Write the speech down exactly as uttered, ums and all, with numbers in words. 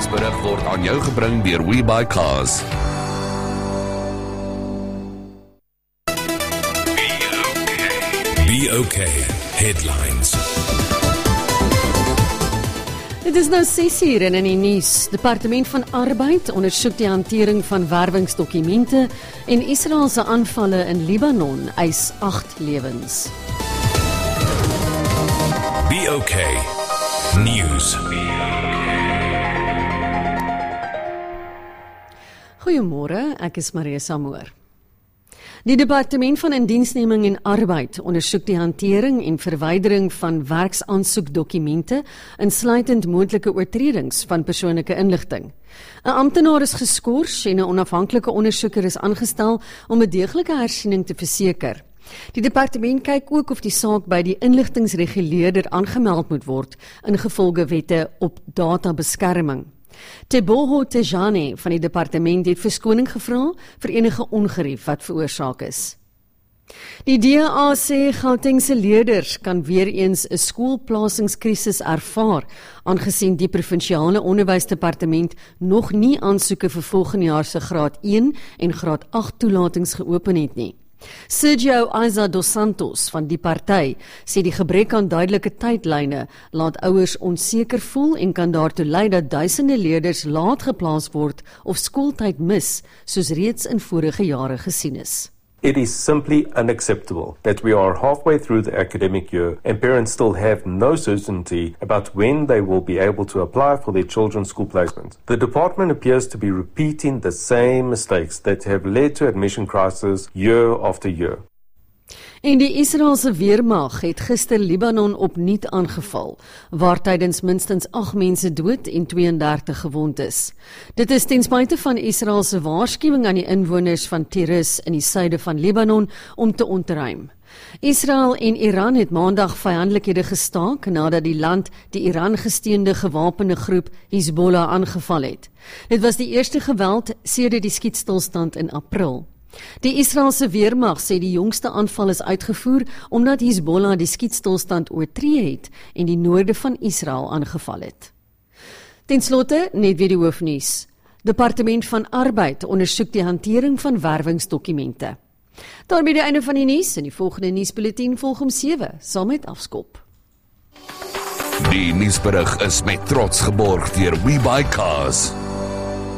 nuusberig word aan jou gebring deur WeBuyCars. Be okay. Headlines. Dit is nou ses uur en in die nuus. Departement van Arbeid ondersoek die hantering van werwingsdokumente en Israelse aanvalle in Libanon eis agt lewens. Be okay. News. Goeiemôre, ek is Maria Samoor. Die Departement van Indiensneming en Arbeid ondersoek die hantering en verwydering van werksaansoekdokumente, insluitend moontlike oortredings van persoonlike inligting. 'n Amptenaar is geskort en 'n onafhanklike ondersoeker is aangestel om 'n deeglike hersiening te verseker. Die departement kyk ook of die saak by die inligtingsreguleerder aangemeld moet word, ingevolge wette op databeskerming. Teboho Tejane van die departement het verskoning gevra vir enige ongerief wat veroorsaak is. Die D A sê Gautengse leerders kan weer eens 'n skoolplasingskrisis ervaar, aangesien die provinsiale onderwysdepartement nog nie aansoeke vir volgende jaar se graad een en graad agt toelatings geopen het nie. Sergio Aiza dos Santos van die party sê die gebrek aan duidelike tydlyne laat ouers onseker voel en kan daartoe lei dat duisende leerders laat geplaas word of skooltyd mis, soos reeds in vorige jare gesien is. It is simply unacceptable that we are halfway through the academic year and parents still have no certainty about when they will be able to apply for their children's school placement. The department appears to be repeating the same mistakes that have led to admission crises year after year. En die Israelse weermag het gister Libanon opnuut aangeval, waar tydens minstens agt mense dood en tweeëndertig gewond is. Dit is ten spyte van Israelse waarskuwing aan die inwoners van Tiris in die suide van Libanon om te ontruim. Israel en Iran het maandag vyandelikhede gestaak nadat die land die Iran gesteunde gewapende groep Hezbollah aangeval het. Dit was die eerste geweld sedert die skietstilstand in April. Die Israelse weermag sê die jongste aanval is uitgevoer omdat Hezbollah die skietstilstand oortree het en die noorde van Israel aangeval het. Ten slotte net weer die hoofnuus. Departement van Arbeid ondersoek die hantering van werwingsdokumente. Daarmee die einde van die nuus en die volgende nuusbulletin volg om sewe, saam met Afskop. Die nuusberig is met trots geborg deur WeBuyCars.